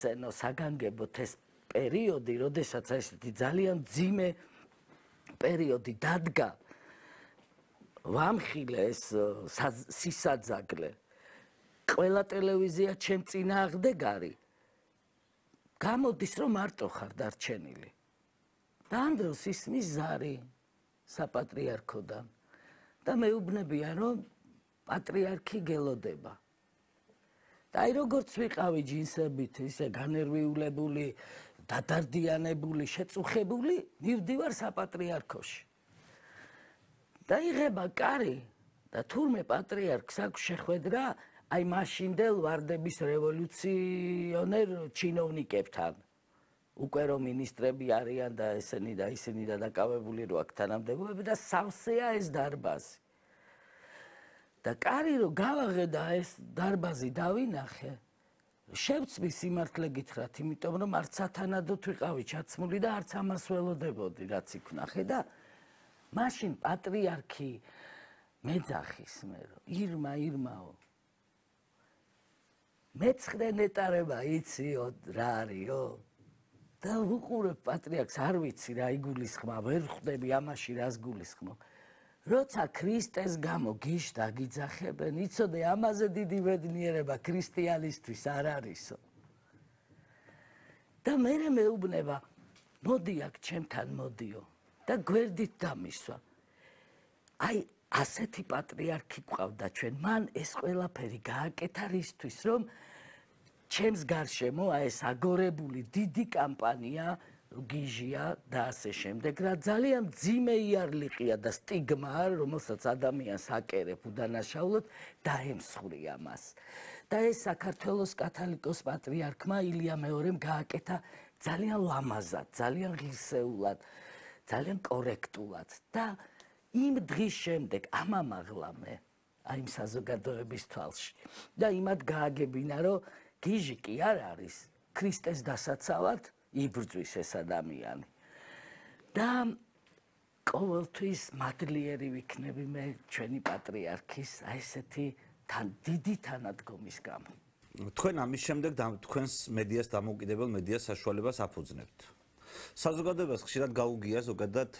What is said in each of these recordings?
ზენო საგანგებოდ ეს პერიოდი, როდესაც ესეთი ძალიან ძიმე პერიოდი დადგა, ვამხილე ეს სისაძაგლე, ყველა ტელევიზია ჩემ წინააღმდეგ არის, გამოდის რომ მარტო ხარ დარჩენილი. და ამ დროს ისმის ზარი საპატრიარქოდან და მეუბნებიან, რომ პატრიარქი გელოდება. და აი როგორც ვიყავი ჯინსებით, ისე განერვიულებული, დადარდიანებული, შეწუხებული, მივდივარ საპატრიარქოში. და იღება კარი და თურმე პატრიარქს აქვს შეხვედრა აი მაშინდელ ვარდების რევოლუციონერ ჩინოვნიკებთან. უკვე რომ მინისტრები არიან და ესენი და ისინი და დაკავებული რო აქ თანამდებობები და სავსეა ეს დარბაზი. და კარი რო გავაღე და ეს დარბაზი დავინახე, შევწმი სიმართლე გითხრათ, იმიტომ რომ არც სათანადოდ ვიყავი ჩაცმული და არც ამას ველოდებოდი, რაც იქ ვნახე და მაშინ პატრიარქი მეძახის მე რომ ირმაო მეცხრე ნეტარება იციო რა არისო და ვუყურებ პატრიარქს არ ვიცი რა იგულისხმა ვერ ხვდები ამაში რას გულისხმობ როცა ქრისტეს გამო გიშდა გიძახებენ იცოდე ამაზე დიდი ბედნიერება ქრისტიანისთვის არ არისო და მე მეუბნება მოდი აქ ჩემთან მოდიო და გვერდით დამისვა აი ასეთი პატრიარქი გვყავდა ჩვენ მან ეს ყველაფერი გააკეთა რისთვის რომ ჩემს გარშემო ეს აგორებული დიდი კამპანია გიჟია და ასე შემდეგ რა ძალიან ძიმე იარლიყია და სტიგმა რომელსაც ადამიანს აკერებ უდანაშაულოდ დაემსხვრია მას და ეს საქართველოს კათოლიკოს პატრიარქმა ილია მეორემ გააკეთა ძალიან ლამაზად ძალიან ღირსეულად ძალიან კორექტულად და იმ დღის შემდეგ ამამაღლა მე აი იმ საზოგადოების თვალში და იმად გააგებინა რომ გიჟი კი არ არის ქრისტეს დასაცავად იბრძვის ეს ადამიანი და ყოველთვის მადლიერი ვიქნები მე ჩვენი პატრიარქის აი ესეთი დიდი თანადგომის გამო თქვენ ამის შემდეგ თქვენს მედიას დამოუკიდებელ მედიას საშუალებას აფუძნებთ საზოგადოებას ხშირად გაუგია ზოგადად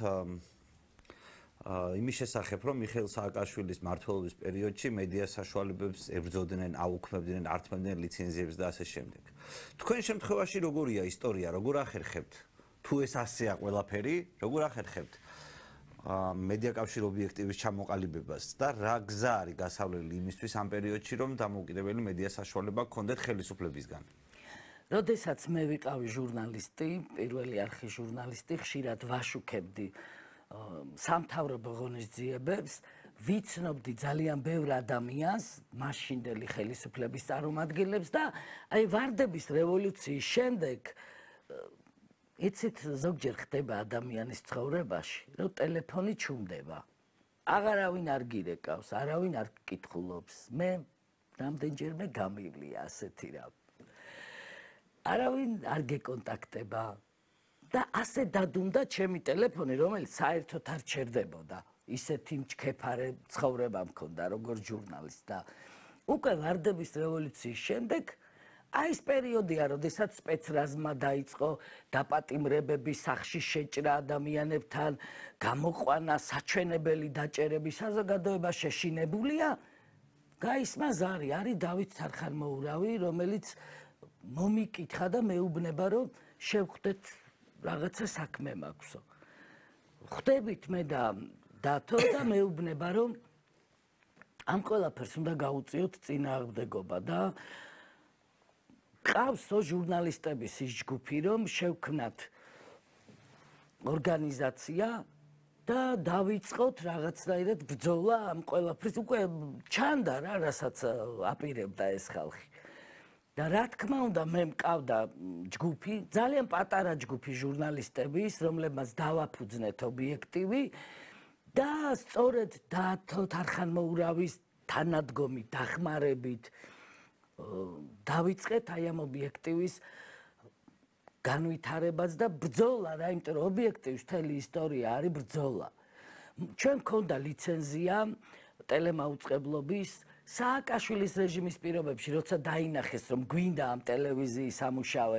იმის შესახებ, რომ მიხეილ სააკაშვილის მმართველობის პერიოდში მედიას საშუალებებს ებრძოდნენ, აუქმებდნენ, ართმევდნენ ლიცენზიებს და ასე შემდეგ. თქვენ შემთხვევაში როგორია ისტორია, როგორ ახერხებთ? თუ ეს ასეა ყველაფერი, როგორ ახერხებთ მედია კავშირ ობიექტივის ჩამოყალიბებას და რა გზა არის გასავლელი იმისთვის ამ პერიოდში, რომ დამოუკიდებელი მედიას საშუალება გქონდეთ ხელისუფლებისგან? როდესაც მე ვიყავი ჟურნალისტი, პირველი არხის ჟურნალისტი, ხშირად ვაშუქებდი სამთავრობო ღონისძიებებს ვიცნობდი ძალიან ბევრ ადამიანს მაშინდელი ხელისუფლების წარმომადგენლებს და აი ვარდების რევოლუციის შემდეგ იცით ზოგჯერ ხდება ადამიანის ცხოვრებაში რომ ტელეფონი ჩუმდება აღარავინ არ გირეკავს არავინ არ გკითხულობს მე რამდენჯერმე გამივლია ასეთი რა არავინ არ გეკონტაქტება და ასე დადუმდა ჩემი ტელეფონი, რომელიც საერთოდ არ ჩერდებოდა. ისეთი მჩქეფარე ცხოვრება მქონდა, როგორც ჟურნალისტ და უკვე ვარდების რევოლუციის შემდეგ აი ეს პერიოდია, როდესაც სპეცრაზმა დაიწყო დაპატიმრებები, სახში შეჭრა ადამიანებთან, გამოყვანა, საჩვენებელი დაჭერები, საზოგადოება შეშინებულია. გაისმა ზარი, არის დავით თარხანმოურავი, რომელიც მომიკითხა და მეუბნება, რომ შევხვდეთ რაღაცა საქმე მაქვსო. ხვდებით მე და დათო და მეუბნება რომ ამ ყველაფერს უნდა გაუწიოთ წინააღმდეგობა და ყავსო ჟურნალისტების ის ჯგუფი რომ შევქმნათ ორგანიზაცია და დავიწყოთ რაღაცნაირად ბრძოლა ამ ყველაფრის უკვე ჩანდა რა რასაც აპირებდა ეს ხალხი. და რა თქმა უნდა მე მყავდა ჯგუფი, ძალიან პატარა ჯგუფი ჟურნალისტების, რომლებმაც დავაფუძნეთ ობიექტივი და სწორედ დათო თარხანმოურავის თანადგომით, დახმარებით დავიწყეთ აი ამ ობიექტივის განვითარებას და ბრძოლა რა, იმიტომ რომ ობიექტივის მთელი ისტორია არის ბრძოლა. ჩვენ მქონდა ლიცენზია ტელემაუწყებლობის სააკაშვილის რეჟიმის პირობებში, როცა დაინახეს, რომ გვინდა ამ ტელევიზიის ამუშავე,